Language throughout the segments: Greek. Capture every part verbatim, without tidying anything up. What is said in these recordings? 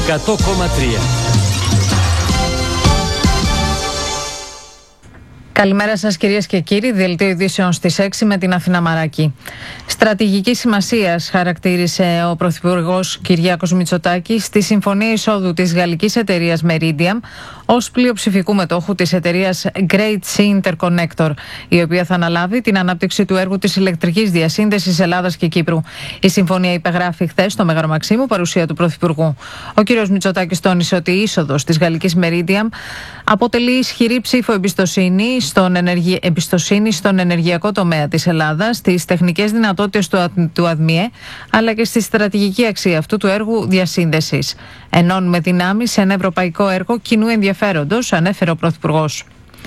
εκατό κόμμα τρία. Καλημέρα σας κυρίες και κύριοι, δελτίο ειδήσεων στις έξι με την Αθηνά Μαράκη. Στρατηγική σημασίας χαρακτήρισε ο Πρωθυπουργός Κυριάκος Μητσοτάκης στη συμφωνία εισόδου της γαλλικής εταιρείας Meridiam ως πλειοψηφικού μετόχου της εταιρείας Great Sea Interconnector, η οποία θα αναλάβει την ανάπτυξη του έργου της ηλεκτρικής διασύνδεσης Ελλάδας και Κύπρου. Η συμφωνία υπεγράφει χθες στο Μέγαρο Μαξίμου, παρουσία του Πρωθυπουργού. Ο κ. Μητσοτάκης τόνισε ότι η είσοδος της γαλλικής Meridiam αποτελεί ισχυρή ψήφο εμπιστοσύνη στον, ενεργει... εμπιστοσύνη στον ενεργειακό τομέα της Ελλάδας, στις τεχνικές δυνατότητες του, Α... του ΑΔΜΙΕ, αλλά και στη στρατηγική αξία αυτού του έργου διασύνδεσης. Ενώνουμε δυνάμεις σε ένα ευρωπαϊκό έργο κοινού ενδιαφέροντος, ανέφερε ο Πρωθυπουργός.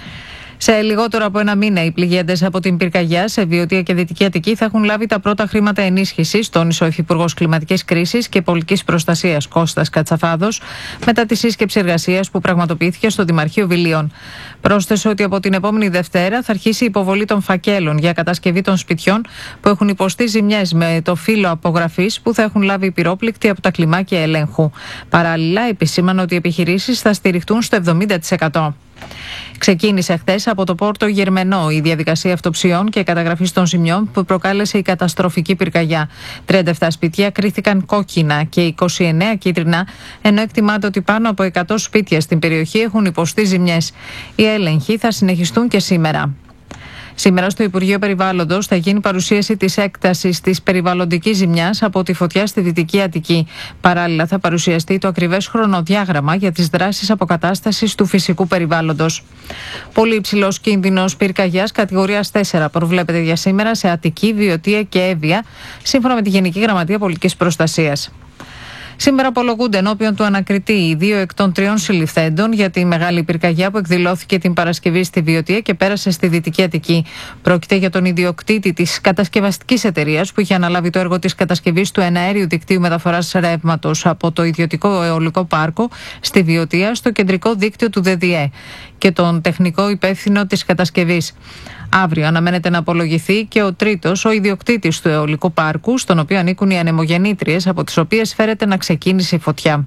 Σε λιγότερο από ένα μήνα, οι πληγέντες από την πυρκαγιά σε Βιωτία και Δυτική Αττική θα έχουν λάβει τα πρώτα χρήματα ενίσχυσης, τόνισε ο Υφυπουργός Κλιματικής Κρίσης και Πολιτικής Προστασίας Κώστας Κατσαφάδος, μετά τη σύσκεψη εργασίας που πραγματοποιήθηκε στο Δημαρχείο Βιλίων. Πρόσθεσε ότι από την επόμενη Δευτέρα θα αρχίσει η υποβολή των φακέλων για κατασκευή των σπιτιών που έχουν υποστεί ζημιές με το φύλλο απογραφής που θα έχουν λάβει οι πυρόπληκτοι από τα κλιμάκια ελέγχου. Παράλληλα, επισήμανε ότι οι επιχειρήσεις θα στηριχτούν στο εβδομήντα τοις εκατό. Ξεκίνησε χθες από το Πόρτο Γερμενό η διαδικασία αυτοψιών και καταγραφής των ζημιών που προκάλεσε η καταστροφική πυρκαγιά. τριάντα επτά σπίτια κρίθηκαν κόκκινα και είκοσι εννέα κίτρινα, ενώ εκτιμάται ότι πάνω από εκατό σπίτια στην περιοχή έχουν υποστεί ζημιές. Οι έλεγχοι θα συνεχιστούν και σήμερα. Σήμερα στο Υπουργείο Περιβάλλοντος θα γίνει παρουσίαση της έκτασης της περιβαλλοντικής ζημιάς από τη φωτιά στη Δυτική Αττική. Παράλληλα θα παρουσιαστεί το ακριβές χρονοδιάγραμμα για τις δράσεις αποκατάστασης του φυσικού περιβάλλοντος. Πολύ υψηλός κίνδυνος πυρκαγιάς κατηγορίας τέσσερα προβλέπεται για σήμερα σε Αττική, Βιωτία και Εύβοια, σύμφωνα με τη Γενική Γραμματεία Πολιτικής Προστασίας. Σήμερα απολογούνται ενώπιον του ανακριτή οι δύο εκ των τριών συλληφθέντων για τη μεγάλη πυρκαγιά που εκδηλώθηκε την Παρασκευή στη Βιωτία και πέρασε στη Δυτική Αττική. Πρόκειται για τον ιδιοκτήτη της κατασκευαστικής εταιρείας που είχε αναλάβει το έργο της κατασκευής του εναέριου δικτύου μεταφοράς ρεύματος από το ιδιωτικό αιωλικό πάρκο στη Βιωτία στο κεντρικό δίκτυο του ΔΔΕ και τον τεχνικό υπεύθυνο της κατασκευής. Αύριο αναμένεται να απολογηθεί και ο τρίτος, ο ιδιοκτήτης του αιωλικού πάρκου, στον οποίο ανήκουν οι ανεμογεννήτριες από τις οποίες φέρεται να ξεκίνησε η φωτιά.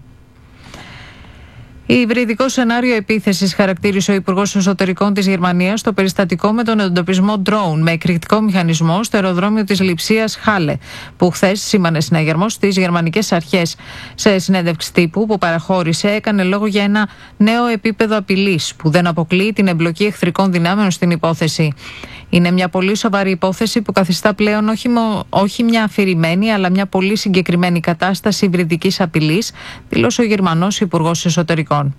Υβριδικό σενάριο επίθεσης χαρακτήρισε ο Υπουργός Εσωτερικών της Γερμανίας το περιστατικό με τον εντοπισμό drone με εκρηκτικό μηχανισμό στο αεροδρόμιο της Λειψίας Χάλε, που χθες σήμανε συναγερμό στις γερμανικές αρχές. Σε συνέντευξη τύπου που παραχώρησε, έκανε λόγο για ένα νέο επίπεδο απειλής που δεν αποκλείει την εμπλοκή εχθρικών δυνάμεων στην υπόθεση. Είναι μια πολύ σοβαρή υπόθεση που καθιστά πλέον όχι, μο, όχι μια αφηρημένη, αλλά μια πολύ συγκεκριμένη κατάσταση υβριδικής απειλής, δήλωσε ο Γερμανός Υπουργός Εσωτερικών.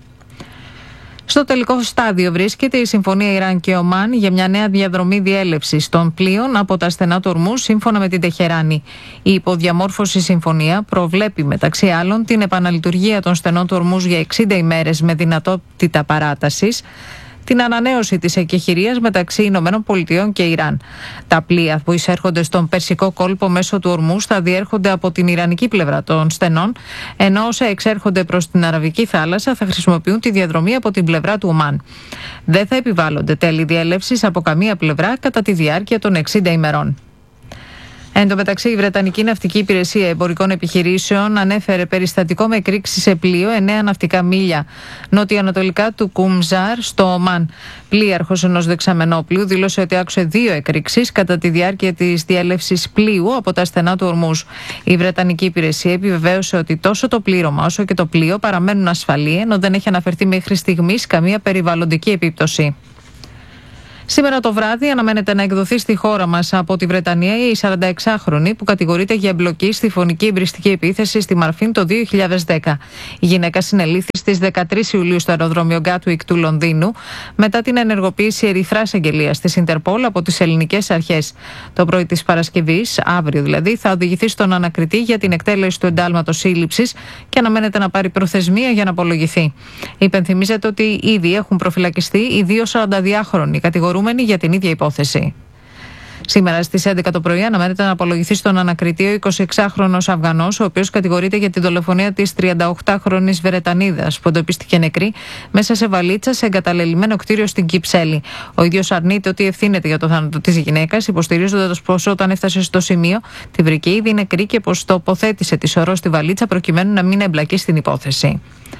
Στο τελικό στάδιο βρίσκεται η Συμφωνία Ιράν και Ομάν για μια νέα διαδρομή διέλευσης των πλοίων από τα στενά του Ορμούζ, σύμφωνα με την Τεχεράνη. Η υποδιαμόρφωση συμφωνία προβλέπει μεταξύ άλλων την επαναλειτουργία των στενών του Ορμούζ για εξήντα ημέρες με δυνατότητα παράτασης, την ανανέωση της εκεχηρίας μεταξύ Ηνωμένων Πολιτειών και Ιράν. Τα πλοία που εισέρχονται στον Περσικό κόλπο μέσω του Ορμούζ θα διέρχονται από την Ιρανική πλευρά των στενών, ενώ όσα εξέρχονται προς την Αραβική θάλασσα θα χρησιμοποιούν τη διαδρομή από την πλευρά του Ομάν. Δεν θα επιβάλλονται τέλη διέλευσης από καμία πλευρά κατά τη διάρκεια των εξήντα ημερών. Εν τω μεταξύ, η Βρετανική Ναυτική Υπηρεσία Εμπορικών Επιχειρήσεων ανέφερε περιστατικό με εκρήξη σε πλοίο εννέα ναυτικά μίλια νοτιοανατολικά του Κουμζάρ στο Ομάν. Πλοίαρχος ενός δεξαμενόπλοιου δήλωσε ότι άκουσε δύο εκρήξεις κατά τη διάρκεια της διέλευσης πλοίου από τα στενά του Ορμούζ. Η Βρετανική Υπηρεσία επιβεβαίωσε ότι τόσο το πλήρωμα όσο και το πλοίο παραμένουν ασφαλή, ενώ δεν έχει αναφερθεί μέχρι στιγμής καμία περιβαλλοντική επίπτωση. Σήμερα το βράδυ αναμένεται να εκδοθεί στη χώρα μας από τη Βρετανία η σαρανταεξάχρονη που κατηγορείται για εμπλοκή στη φωνική εμπριστική επίθεση στη Μαρφίν το δύο χιλιάδες δέκα. Η γυναίκα συνελήφθη στις δεκατρείς Ιουλίου στο αεροδρόμιο Γκάτουικ του Λονδίνου μετά την ενεργοποίηση ερυθράς αγγελίας της Ιντερπόλ από τις ελληνικές αρχές. Το πρωί της Παρασκευής, αύριο δηλαδή, θα οδηγηθεί στον ανακριτή για την εκτέλεση του εντάλματος σύλληψης και αναμένεται να πάρει προθεσμία για να απολογηθεί. Υπενθυμίζεται ότι ήδη έχουν προφυλακιστεί οι δύο σαρανταδυάχρονοι κατηγορούμενοι για την ίδια υπόθεση. Σήμερα στις έντεκα το πρωί αναμένεται να απολογηθεί στον ανακριτή ο εικοσιεξάχρονος Αφγανός, ο οποίος κατηγορείται για την δολοφονία της τριανταοκτάχρονης Βρετανίδας, που εντοπίστηκε νεκρή μέσα σε βαλίτσα σε εγκαταλελειμμένο κτίριο στην Κυψέλη. Ο ίδιος αρνείται ότι ευθύνεται για το θάνατο της γυναίκας, υποστηρίζοντας πως όταν έφτασε στο σημείο τη βρήκε ήδη νεκρή και πως τοποθέτησε τη σωρό στη βαλίτσα προκειμένου να μην εμπλακεί στην υπόθεση.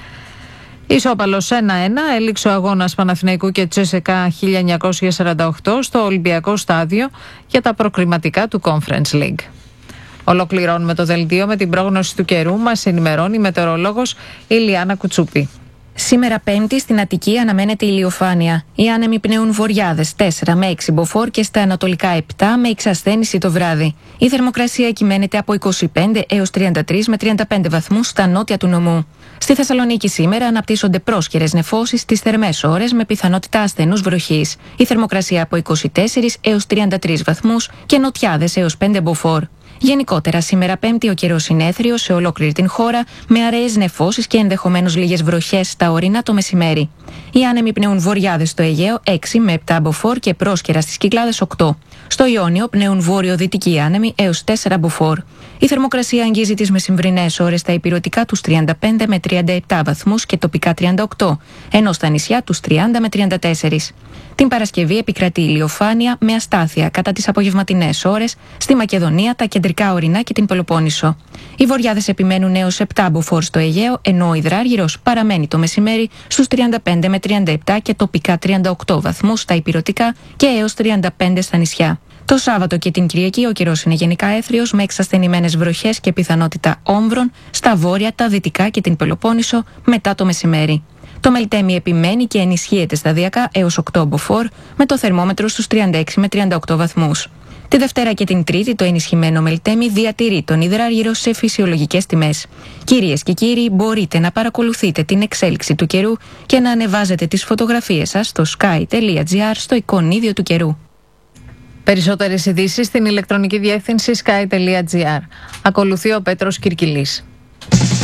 Ισόπαλος ένα ένα έληξε ο αγώνας Παναθηναϊκού και Τσέσεκα χίλια εννιακόσια σαράντα οκτώ στο Ολυμπιακό Στάδιο για τα προκριματικά του Conference League. Ολοκληρώνουμε το δελτίο με την πρόγνωση του καιρού. Μας ενημερώνει η μετεωρολόγος Ηλιάνα Κουτσούπη. Σήμερα Πέμπτη στην Αττική αναμένεται ηλιοφάνεια. Οι άνεμοι πνέουν βορειάδες τέσσερα με έξι μποφόρ και στα ανατολικά επτά με εξασθένηση το βράδυ. Η θερμοκρασία κυμαίνεται από είκοσι πέντε έως τριάντα τρία με τριάντα πέντε βαθμούς στα νότια του νομού. Στη Θεσσαλονίκη σήμερα αναπτύσσονται πρόσχερες νεφώσεις στις θερμές ώρες με πιθανότητα ασθενούς βροχής. Η θερμοκρασία από είκοσι τέσσερα έως τριάντα τρία βαθμούς και νοτιάδες έως πέντε μποφόρ. Γενικότερα, σήμερα Πέμπτη ο καιρός είναι έθριος σε ολόκληρη την χώρα, με αραιές νεφώσεις και ενδεχομένως λίγες βροχές στα ορεινά το μεσημέρι. Οι άνεμοι πνέουν βορειάδες στο Αιγαίο έξι με επτά μποφόρ και πρόσκαιρα στις Κυκλάδες οκτώ. Στο Ιόνιο πνέουν βόρειο-δυτικοί άνεμοι έως τέσσερα μποφόρ. Η θερμοκρασία αγγίζει τις μεσημβρινές ώρες στα ηπειρωτικά τους τριάντα πέντε με τριάντα επτά βαθμούς και τοπικά τριάντα οκτώ, ενώ στα νησιά τους τριάντα με τριάντα τέσσερα. Την Παρασκευή επικρατεί ηλιοφάνεια με αστάθεια κατά τις απογευματινές ώρες στη Μακεδονία, τα κεντρικά ορεινά και την Πελοπόννησο. Οι βορειάδες επιμένουν έως επτά μποφόρ στο Αιγαίο, ενώ ο υδράργυρος παραμένει το μεσημέρι στους τριάντα πέντε με τριάντα επτά και τοπικά τριάντα οκτώ βαθμούς στα ηπειρωτικά και έως τριάντα πέντε στα νησιά. Το Σάββατο και την Κυριακή ο καιρός είναι γενικά έθριος με εξασθενημένες βροχές και πιθανότητα όμβρων στα βόρεια, τα δυτικά και την Πελοπόννησο μετά το μεσημέρι. Το Μελτέμι επιμένει και ενισχύεται σταδιακά έως οκτώ μποφόρ με το θερμόμετρο στους τριάντα έξι με τριάντα οκτώ βαθμούς. Τη Δευτέρα και την Τρίτη το ενισχυμένο Μελτέμι διατηρεί τον υδράργυρο σε φυσιολογικές τιμές. Κυρίες και κύριοι, μπορείτε να παρακολουθείτε την εξέλιξη του καιρού και να ανεβάζετε τις φωτογραφίες σας στο sky τελεία gr στο εικονίδιο του καιρού. Περισσότερες ειδήσεις στην ηλεκτρονική διεύθυνση sky τελεία gr. Ακολουθεί ο Πέτρος Κυρκυλής.